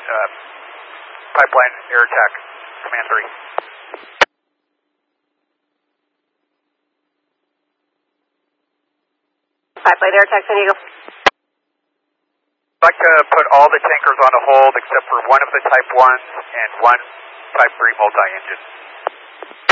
Pipeline Air Attack, Command 3. Pipeline Air Attack, San Diego. I'd like to put all the tankers on a hold except for one of the Type 1s and one Type 3 multi-engine.